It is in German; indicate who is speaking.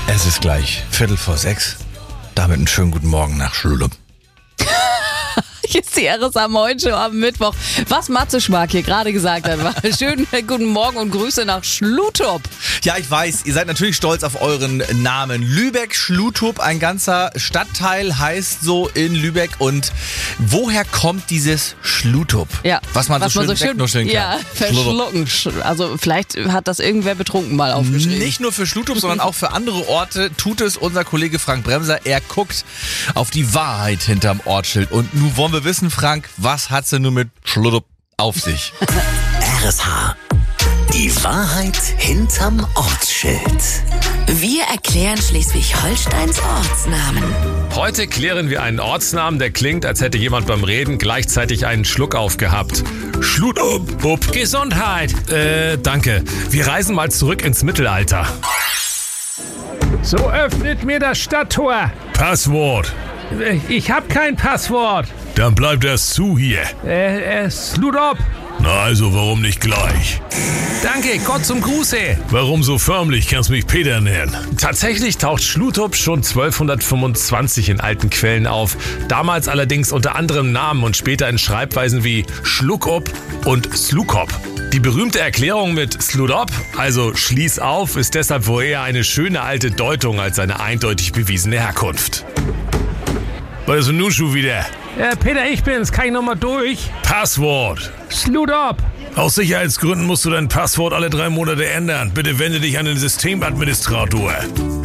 Speaker 1: Es ist gleich 5:45. Damit einen schönen guten Morgen nach Schule.
Speaker 2: Hier ist die RSA Moin Show am Mittwoch. Was Matze Schmark hier gerade gesagt hat, war schönen guten Morgen und Grüße nach Schlutop.
Speaker 1: Ja, ich weiß, ihr seid natürlich stolz auf euren Namen. Lübeck-Schlutop, ein ganzer Stadtteil heißt so in Lübeck. Und woher kommt dieses Schlutop?
Speaker 2: Ja,
Speaker 1: was man so schön wegnuscheln kann.
Speaker 2: Ja, verschlucken. Also vielleicht hat das irgendwer betrunken mal aufgeschrieben.
Speaker 1: Nicht nur für Schlutop, sondern auch für andere Orte tut es unser Kollege Frank Bremser. Er guckt auf die Wahrheit hinterm Ortsschild. Und nun wollen wir wissen, Frank, was hat's denn nun mit Schlutop auf sich?
Speaker 3: RSH. Die Wahrheit hinterm Ortsschild.
Speaker 4: Wir erklären Schleswig-Holsteins Ortsnamen.
Speaker 5: Heute klären wir einen Ortsnamen, der klingt, als hätte jemand beim Reden gleichzeitig einen Schluck aufgehabt. Schlutop. Gesundheit. Danke. Wir reisen mal zurück ins Mittelalter.
Speaker 6: So öffnet mir das Stadttor.
Speaker 5: Passwort.
Speaker 6: Ich hab kein Passwort.
Speaker 5: Dann bleibt das zu hier.
Speaker 6: Schlutop.
Speaker 5: Na also, warum nicht gleich?
Speaker 6: Danke, Gott zum Gruße.
Speaker 5: Warum so förmlich? Kannst mich Peter nennen. Tatsächlich taucht Schlutop schon 1225 in alten Quellen auf. Damals allerdings unter anderem Namen und später in Schreibweisen wie Schluckop und Slukop. Die berühmte Erklärung mit Sludop, also schließ auf, ist deshalb wohl eher eine schöne alte Deutung als eine eindeutig bewiesene Herkunft. Was ist denn nun schon wieder?
Speaker 6: Peter, ich bin's. Kann ich nochmal durch?
Speaker 5: Passwort.
Speaker 6: Schlutop.
Speaker 5: Aus Sicherheitsgründen musst du dein Passwort alle 3 Monate ändern. Bitte wende dich an den Systemadministrator.